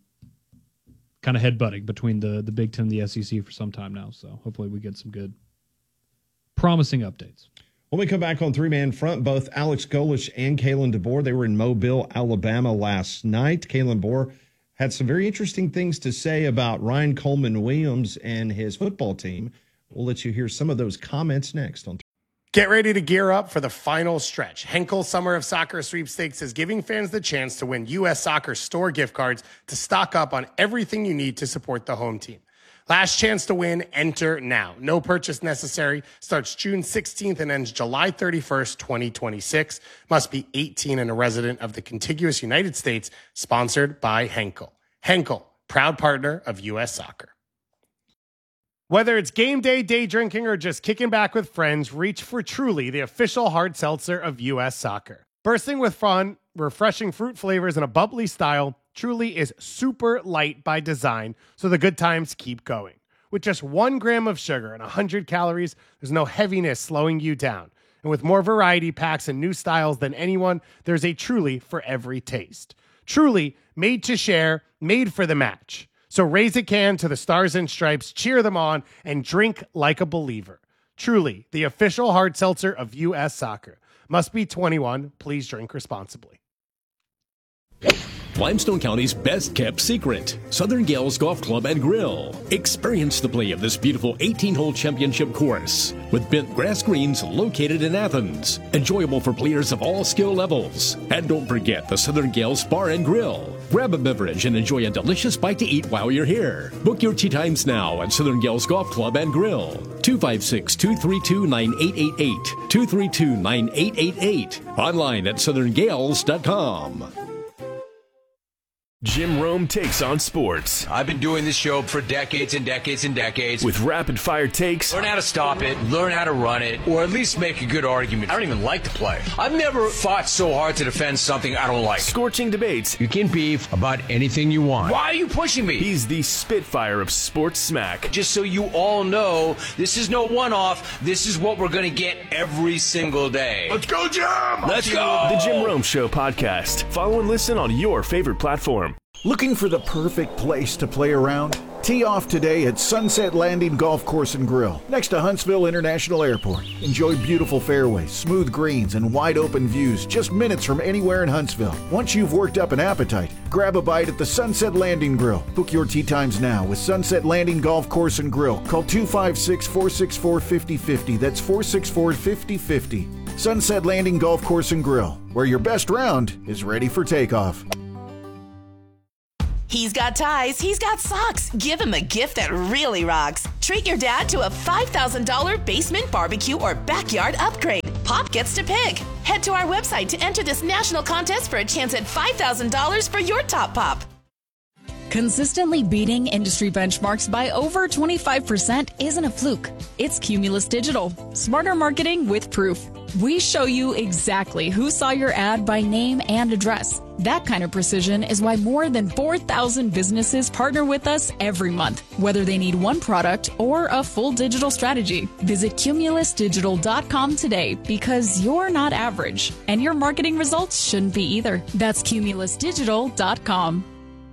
kind of headbutting between the, the Big Ten and the S E C for some time now. So hopefully we get some good, promising updates. When we come back on three-man front, both Alex Golesh and Kalen DeBoer, they were in Mobile, Alabama last night. Kalen DeBoer had some very interesting things to say about Ryan Coleman Williams and his football team. We'll let you hear some of those comments next on. Get ready to gear up for the final stretch. Henkel Summer of Soccer Sweepstakes is giving fans the chance to win U S Soccer store gift cards to stock up on everything you need to support the home team. Last chance to win, enter now. No purchase necessary. Starts June sixteenth and ends July thirty-first, twenty twenty-six. Must be eighteen and a resident of the contiguous United States. Sponsored by Henkel. Henkel, proud partner of U S Soccer. Whether it's game day, day drinking, or just kicking back with friends, reach for Truly, the official hard seltzer of U S Soccer. Bursting with fun, refreshing fruit flavors, and a bubbly style, Truly is super light by design, so the good times keep going. With just one gram of sugar and one hundred calories, there's no heaviness slowing you down. And with more variety packs and new styles than anyone, there's a Truly for every taste. Truly, made to share, made for the match. So raise a can to the Stars and Stripes, cheer them on, and drink like a believer. Truly, the official hard seltzer of U S Soccer. Must be twenty-one. Please drink responsibly. Limestone County's best kept secret, Southern Gales Golf Club and Grill. Experience the play of this beautiful eighteen hole championship course with bent grass greens located in Athens. Enjoyable for players of all skill levels. And don't forget the Southern Gales Bar and Grill. Grab a beverage and enjoy a delicious bite to eat while you're here. Book your tee times now at Southern Gales Golf Club and Grill. two five six, two three two, nine eight eight eight. two three two, nine eight eight eight. Online at southern gales dot com. Jim Rome takes on sports. I've been doing this show for decades and decades and decades. With rapid-fire takes. Learn how to stop it, learn how to run it, or at least make a good argument. I don't even like the play. I've never fought so hard to defend something I don't like. Scorching debates. You can beef about anything you want. Why are you pushing me? He's the Spitfire of sports smack. Just so you all know, this is no one-off. This is what we're going to get every single day. Let's go, Jim! Let's go! The Jim Rome Show podcast. Follow and listen on your favorite platform. Looking for the perfect place to play around? Tee off today at Sunset Landing Golf Course and Grill, next to Huntsville International Airport. Enjoy beautiful fairways, smooth greens, and wide open views just minutes from anywhere in Huntsville. Once you've worked up an appetite, grab a bite at the Sunset Landing Grill. Book your tee times now with Sunset Landing Golf Course and Grill. Call two five six, four six four, five oh five oh. That's four six four, five oh five oh. Sunset Landing Golf Course and Grill, where your best round is ready for takeoff. He's got ties, he's got socks. Give him a gift that really rocks. Treat your dad to a five thousand dollars basement barbecue or backyard upgrade. Pop gets to pick. Head to our website to enter this national contest for a chance at five thousand dollars for your top pop. Consistently beating industry benchmarks by over twenty-five percent isn't a fluke. It's Cumulus Digital. Smarter marketing with proof. We show you exactly who saw your ad by name and address. That kind of precision is why more than four thousand businesses partner with us every month, whether they need one product or a full digital strategy. Visit cumulus digital dot com today because you're not average, and your marketing results shouldn't be either. That's cumulus digital dot com.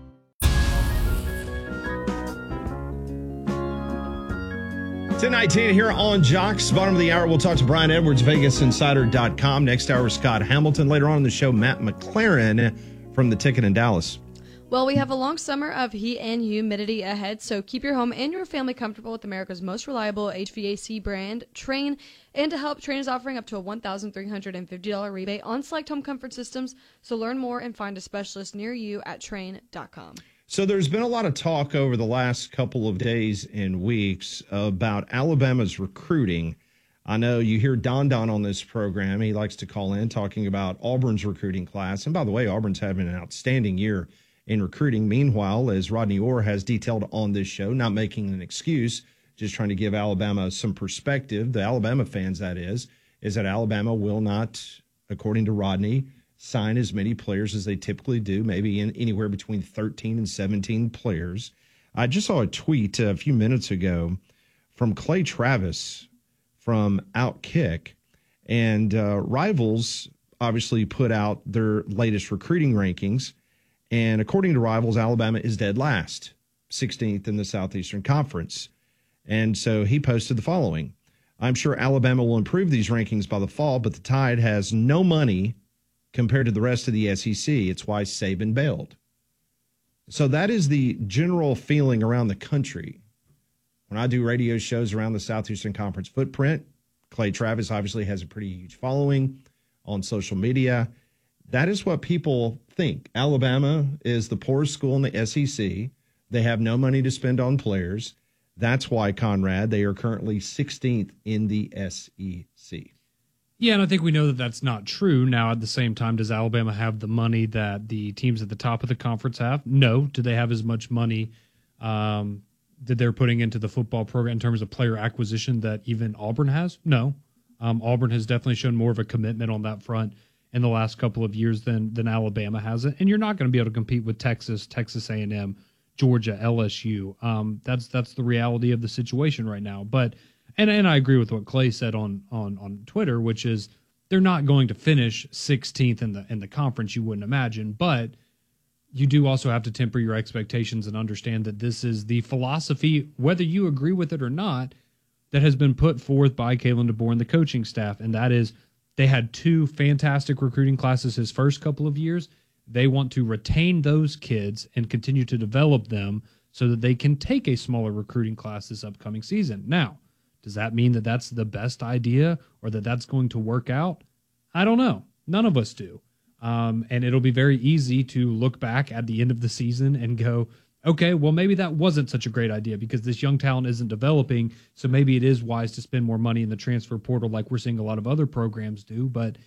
ten nineteen here on Jocks. Bottom of the hour, we'll talk to Brian Edwards, Vegas Insider dot com. Next hour, Scott Hamilton. Later on in the show, Matt McLaren from The Ticket in Dallas. Well, we have a long summer of heat and humidity ahead, so keep your home and your family comfortable with America's most reliable H V A C brand, Trane. And to help, Trane is offering up to a one thousand three hundred fifty dollars rebate on select home comfort systems. So learn more and find a specialist near you at Trane dot com. So there's been a lot of talk over the last couple of days and weeks about Alabama's recruiting. I know you hear Don Don on this program. He likes to call in talking about Auburn's recruiting class. And by the way, Auburn's having an outstanding year in recruiting. Meanwhile, as Rodney Orr has detailed on this show, not making an excuse, just trying to give Alabama some perspective, the Alabama fans, that is, is that Alabama will not, according to Rodney, sign as many players as they typically do, maybe in anywhere between thirteen and seventeen players. I just saw a tweet a few minutes ago from Clay Travis from Outkick, and uh, Rivals obviously put out their latest recruiting rankings, and according to Rivals, Alabama is dead last, sixteenth in the Southeastern Conference. And so he posted the following: I'm sure Alabama will improve these rankings by the fall, but the Tide has no money compared to the rest of the S E C. It's why Saban bailed. So that is the general feeling around the country. When I do radio shows around the Southeastern Conference footprint, Clay Travis obviously has a pretty huge following on social media. That is what people think. Alabama is the poorest school in the S E C. They have no money to spend on players. That's why, Conrad, they are currently sixteenth in the S E C. Yeah, and I think we know that that's not true. Now, at the same time, does Alabama have the money that the teams at the top of the conference have? No. Do they have as much money um, that they're putting into the football program in terms of player acquisition that even Auburn has? No. Um, Auburn has definitely shown more of a commitment on that front in the last couple of years than than Alabama has. And you're not going to be able to compete with Texas, Texas A and M, Georgia, L S U. Um, that's that's the reality of the situation right now. But And and I agree with what Clay said on, on, on Twitter, which is they're not going to finish sixteenth in the in the conference, you wouldn't imagine. But you do also have to temper your expectations and understand that this is the philosophy, whether you agree with it or not, that has been put forth by Kalen DeBoer and the coaching staff. And that is they had two fantastic recruiting classes his first couple of years. They want to retain those kids and continue to develop them so that they can take a smaller recruiting class this upcoming season. Now, does that mean that that's the best idea or that that's going to work out? I don't know. None of us do. Um, and it'll be very easy to look back at the end of the season and go, okay, well, maybe that wasn't such a great idea because this young talent isn't developing. So maybe it is wise to spend more money in the transfer portal like we're seeing a lot of other programs do. But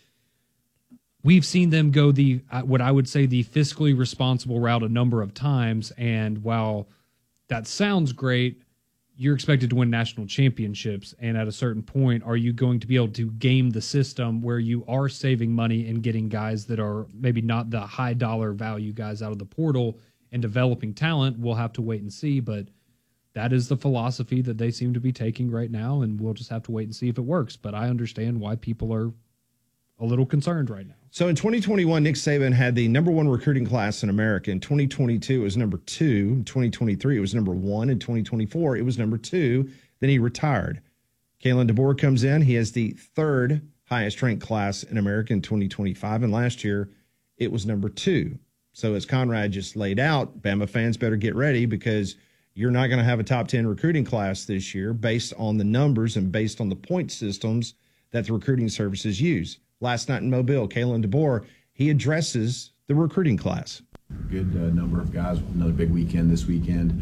we've seen them go the, what I would say, the fiscally responsible route a number of times. And while that sounds great, you're expected to win national championships. And at a certain point, are you going to be able to game the system where you are saving money and getting guys that are maybe not the high dollar value guys out of the portal and developing talent? We'll have to wait and see. But that is the philosophy that they seem to be taking right now. And we'll just have to wait and see if it works. But I understand why people are a little concerned right now. So in twenty twenty-one, Nick Saban had the number one recruiting class in America. In twenty twenty-two, it was number two. In twenty twenty-three, it was number one. In twenty twenty-four, it was number two. Then he retired. Kalen DeBoer comes in. He has the third highest ranked class in America in twenty twenty-five. And last year, it was number two. So as Conrad just laid out, Bama fans better get ready because you're not going to have a top ten recruiting class this year based on the numbers and based on the point systems that the recruiting services use. Last night in Mobile, Kalen DeBoer, he addresses the recruiting class. Good uh, number of guys. Another big weekend this weekend.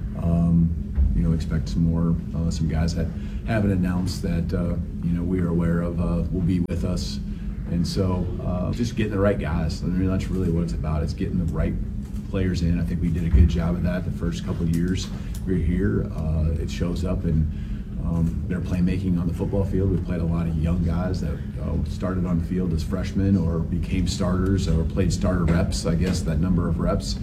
Um, you know, expect some more, uh, some guys that haven't announced that, uh, you know, we are aware of uh, will be with us. And so uh, just getting the right guys. I mean, that's really what it's about. It's getting the right players in. I think we did a good job of that the first couple of years we were here. Uh, it shows up in um, their playmaking on the football field. We played a lot of young guys that uh, started on the field as freshmen or became starters or played starter reps, I guess, that number of reps.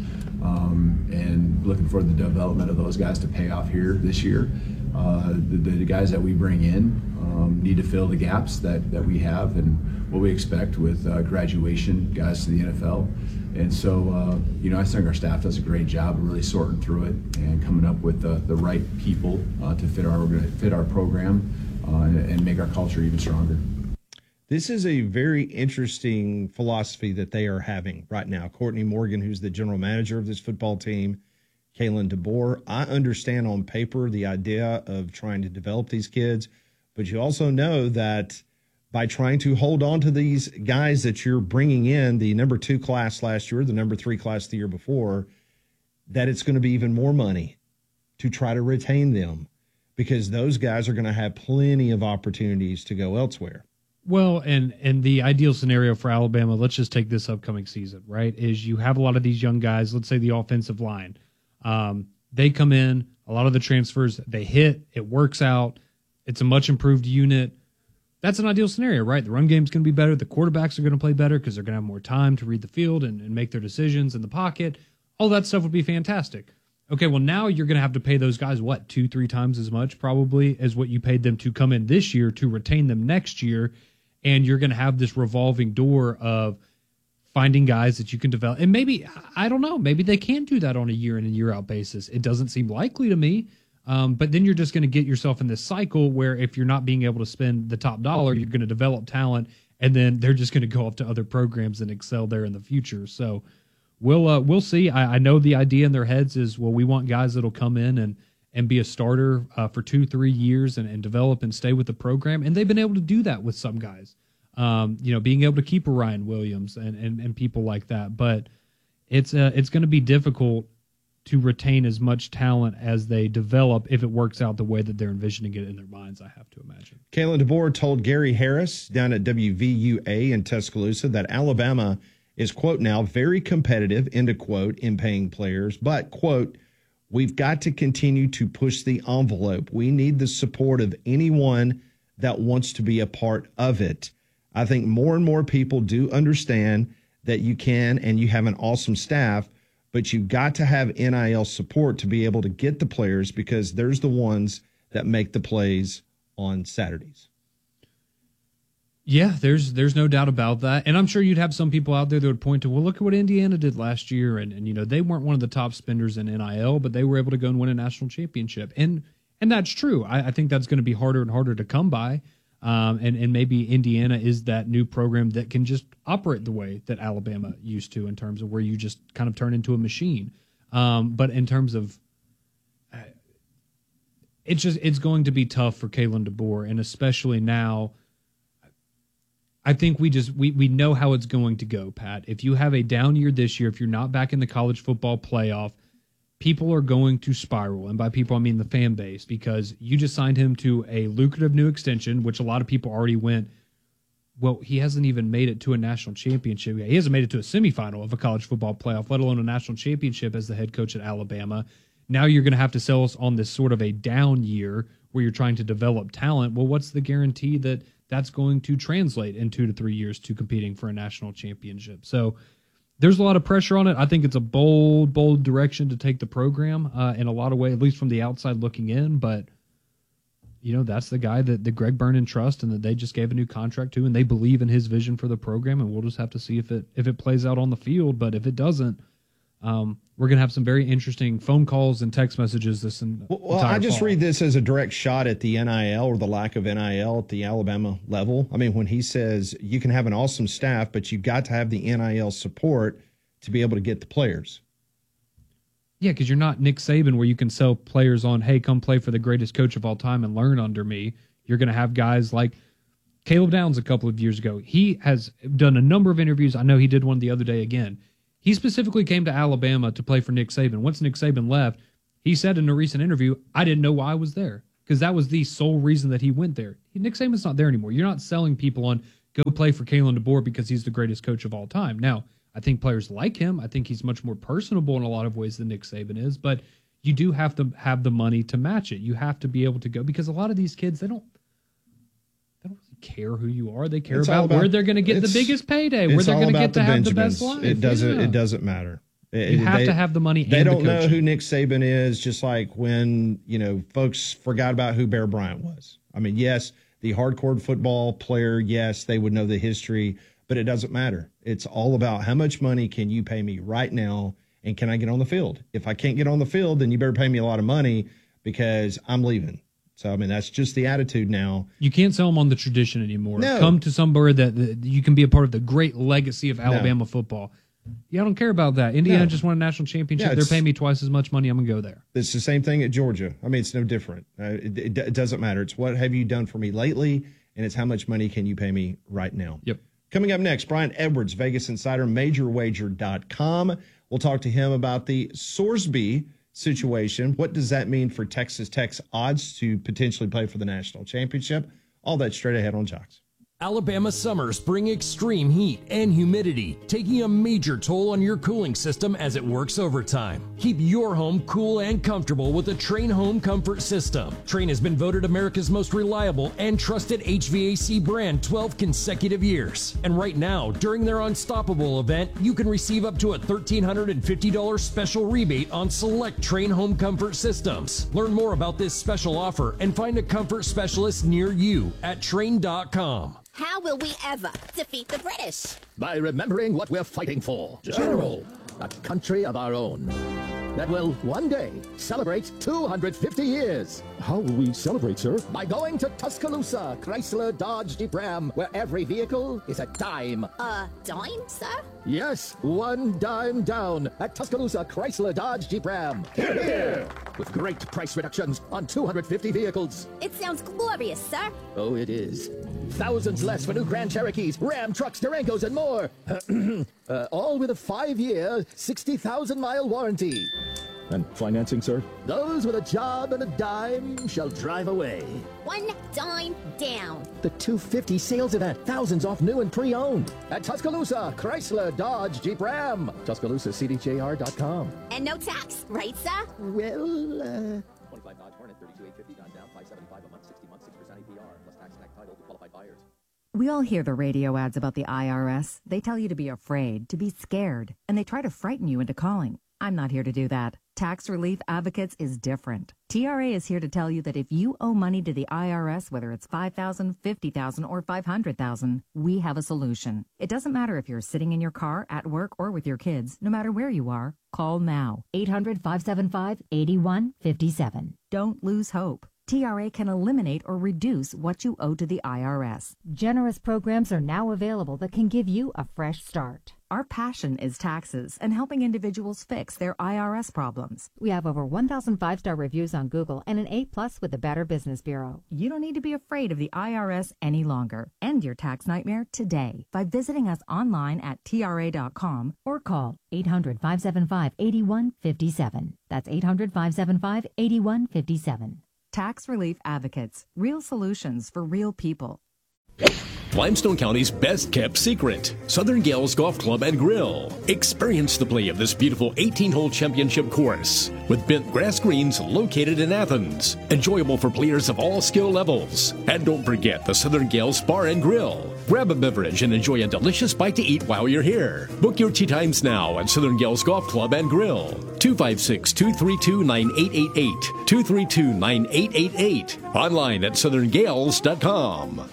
Um, and looking for the development of those guys to pay off here this year. Uh, the, the guys that we bring in um, need to fill the gaps that, that we have and what we expect with uh, graduation guys to the N F L. And so, uh, you know, I think our staff does a great job of really sorting through it and coming up with the, the right people uh, to fit our fit our program uh, and, and make our culture even stronger. This is a very interesting philosophy that they are having right now. Courtney Morgan, who's the general manager of this football team, Kalen DeBoer. I understand on paper the idea of trying to develop these kids, but you also know that by trying to hold on to these guys that you're bringing in, the number two class last year, the number three class the year before, that it's going to be even more money to try to retain them because those guys are going to have plenty of opportunities to go elsewhere. Well, and and the ideal scenario for Alabama, let's just take this upcoming season, right, is you have a lot of these young guys, let's say the offensive line. Um, they come in, a lot of the transfers, they hit, it works out, it's a much improved unit. That's an ideal scenario, right? The run game's going to be better, the quarterbacks are going to play better because they're going to have more time to read the field and, and make their decisions in the pocket. All that stuff would be fantastic. Okay, well, now you're going to have to pay those guys, what, two, three times as much probably as what you paid them to come in this year to retain them next year. And you're going to have this revolving door of finding guys that you can develop. And maybe, I don't know, maybe they can do that on a year in and year out basis. It doesn't seem likely to me. Um, but then you're just going to get yourself in this cycle where if you're not being able to spend the top dollar, you're going to develop talent, and then they're just going to go off to other programs and excel there in the future. So we'll uh, we'll see. I, I know the idea in their heads is, well, we want guys that'll come in and and be a starter uh, for two, three years and, and develop and stay with the program. And they've been able to do that with some guys, um, you know, being able to keep a Ryan Williams and, and, and people like that. But it's uh, it's going to be difficult to retain as much talent as they develop if it works out the way that they're envisioning it in their minds, I have to imagine. Kalen DeBoer told Gary Harris down at W V U A in Tuscaloosa that Alabama is, quote, now very competitive, end of quote, in paying players, but, quote, we've got to continue to push the envelope. We need the support of anyone that wants to be a part of it. I think more and more people do understand that you can and you have an awesome staff, but you've got to have N I L support to be able to get the players because there's the ones that make the plays on Saturdays. Yeah, there's there's no doubt about that. And I'm sure you'd have some people out there that would point to, well, look at what Indiana did last year. And, and you know, they weren't one of the top spenders in N I L, but they were able to go and win a national championship. And and that's true. I, I think that's going to be harder and harder to come by. Um, and, and maybe Indiana is that new program that can just operate the way that Alabama used to in terms of where you just kind of turn into a machine. Um, but in terms of uh, it's just it's going to be tough for Kalen DeBoer, and especially now. I think we just we we know how it's going to go, Pat. If you have a down year this year, if you're not back in the college football playoff, people are going to spiral. And by people, I mean the fan base, because you just signed him to a lucrative new extension, which a lot of people already went, well, he hasn't even made it to a national championship yet. He hasn't made it to a semifinal of a college football playoff, let alone a national championship as the head coach at Alabama. Now you're going to have to sell us on this sort of a down year where you're trying to develop talent. Well, what's the guarantee that that's going to translate in two to three years to competing for a national championship? So there's a lot of pressure on it. I think it's a bold, bold direction to take the program uh, in a lot of ways, at least from the outside looking in. But, you know, that's the guy that, that Greg Byrne trusts and that they just gave a new contract to, and they believe in his vision for the program. And we'll just have to see if it if it plays out on the field. But if it doesn't, um, we're going to have some very interesting phone calls and text messages this en- well, entire I just fall. read this as a direct shot at the N I L or the lack of N I L at the Alabama level. I mean, when he says you can have an awesome staff, but you've got to have the N I L support to be able to get the players. Yeah, because you're not Nick Saban where you can sell players on, hey, come play for the greatest coach of all time and learn under me. You're going to have guys like Caleb Downs a couple of years ago. He has done a number of interviews. I know he did one the other day again. He specifically came to Alabama to play for Nick Saban. Once Nick Saban left, he said in a recent interview, I didn't know why I was there, because that was the sole reason that he went there. Nick Saban's not there anymore. You're not selling people on go play for Kalen DeBoer because he's the greatest coach of all time. Now, I think players like him. I think he's much more personable in a lot of ways than Nick Saban is, but you do have to have the money to match it. You have to be able to go, because a lot of these kids, they don't they don't really care who you are. They care about, about where they're going to get the biggest payday, where they're going to get to have the best life. It doesn't yeah. it doesn't matter. You have they, to have the money. They and don't the know who Nick Saban is, just like when, you know, folks forgot about who Bear Bryant was. I mean, yes, the hardcore football player, yes, they would know the history, but it doesn't matter. It's all about how much money can you pay me right now, and can I get on the field? If I can't get on the field, then you better pay me a lot of money, because I'm leaving. So, I mean, that's just the attitude now. You can't sell them on the tradition anymore. No. Come to somewhere that, that you can be a part of the great legacy of Alabama no. football. Yeah, I don't care about that. Indiana no. just won a national championship. Yeah, They're paying me twice as much money. I'm going to go there. It's the same thing at Georgia. I mean, it's no different. Uh, it, it, it doesn't matter. It's what have you done for me lately, and it's how much money can you pay me right now. Yep. Coming up next, Brian Edwards, Vegas Insider, major wager dot com. We'll talk to him about the Sorsby situation. What does that mean for Texas Tech's odds to potentially play for the national championship? All that straight ahead on Jocks. Alabama summers bring extreme heat and humidity, taking a major toll on your cooling system as it works overtime. Keep your home cool and comfortable with the Trane Home Comfort System. Trane has been voted America's most reliable and trusted H V A C brand twelve consecutive years. And right now, during their Unstoppable event, you can receive up to a one thousand three hundred fifty dollars special rebate on select Trane Home Comfort systems. Learn more about this special offer and find a comfort specialist near you at Trane dot com. How will we ever defeat the British? By remembering what we're fighting for. General, a country of our own that will one day celebrate two hundred fifty years. How will we celebrate, sir? By going to Tuscaloosa, Chrysler, Dodge, Jeep, Ram, where every vehicle is a dime. A dime, sir? Yes, one dime down at Tuscaloosa, Chrysler, Dodge, Jeep, Ram. Here, here! With great price reductions on two hundred fifty vehicles. It sounds glorious, sir. Oh, it is. Thousands less for new Grand Cherokees, Ram trucks, Durangos, and more. uh, all with a five-year, sixty thousand mile warranty. And financing, sir? Those with a job and a dime shall drive away. One dime down. The two fifty sales event. Thousands off new and pre-owned. At Tuscaloosa, Chrysler, Dodge, Jeep, Ram. Tuscaloosa C D J R dot com. And no tax, right, sir? Well, uh... twenty-five Dodge Hornet, thirty-two eight fifty, down, five seventy-five a month, sixty months, six percent A P R, plus tax, tax title to qualified buyers. We all hear the radio ads about the I R S. They tell you to be afraid, to be scared, and they try to frighten you into calling. I'm not here to do that. Tax Relief Advocates is different. T R A is here to tell you that if you owe money to the I R S, whether it's five thousand dollars, fifty thousand dollars, or five hundred thousand dollars, we have a solution. It doesn't matter if you're sitting in your car, at work, or with your kids. No matter where you are, call now. eight hundred, five seven five, eight one five seven. Don't lose hope. T R A can eliminate or reduce what you owe to the I R S. Generous programs are now available that can give you a fresh start. Our passion is taxes and helping individuals fix their I R S problems. We have over one thousand five-star reviews on Google and an A plus with the Better Business Bureau. You don't need to be afraid of the I R S any longer. End your tax nightmare today by visiting us online at T R A dot com or call eight hundred, five seven five, eight one five seven. That's eight hundred, five seven five, eight one five seven. Tax Relief Advocates. Real solutions for real people. Limestone County's best-kept secret, Southern Gales Golf Club and Grill. Experience the play of this beautiful eighteen-hole championship course with bent grass greens located in Athens. Enjoyable for players of all skill levels. And don't forget the Southern Gales Bar and Grill. Grab a beverage and enjoy a delicious bite to eat while you're here. Book your tee times now at Southern Gales Golf Club and Grill. two five six, two three two, nine eight eight eight. two three two, nine eight eight eight. Online at southern gales dot com.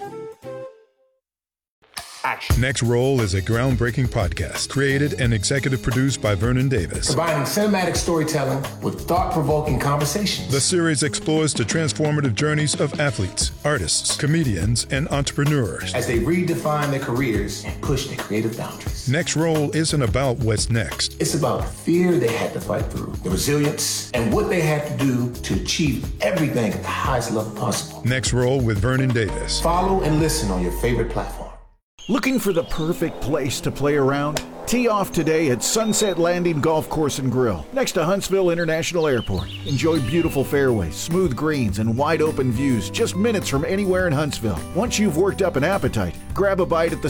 Next Roll is a groundbreaking podcast created and executive produced by Vernon Davis. Combining cinematic storytelling with thought-provoking conversations. The series explores the transformative journeys of athletes, artists, comedians, and entrepreneurs as they redefine their careers and push their creative boundaries. Next Roll isn't about what's next. It's about the fear they had to fight through, the resilience, and what they had to do to achieve everything at the highest level possible. Next Roll with Vernon Davis. Follow and listen on your favorite platform. Looking for the perfect place to play around? Tee off today at Sunset Landing Golf Course and Grill, next to Huntsville International Airport. Enjoy beautiful fairways, smooth greens, and wide open views just minutes from anywhere in Huntsville. Once you've worked up an appetite, grab a bite at the